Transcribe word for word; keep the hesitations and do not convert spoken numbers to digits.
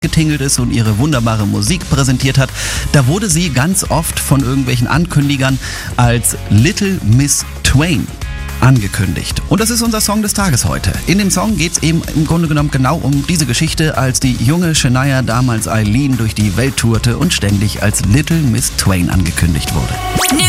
getingelt ist und ihre wunderbare Musik präsentiert hat, da wurde sie ganz oft von irgendwelchen Ankündigern als Little Miss Twain angekündigt. Und das ist unser Song des Tages heute. In dem Song geht es eben im Grunde genommen genau um diese Geschichte, als die junge Shania damals Eileen durch die Welt tourte und ständig als Little Miss Twain angekündigt wurde.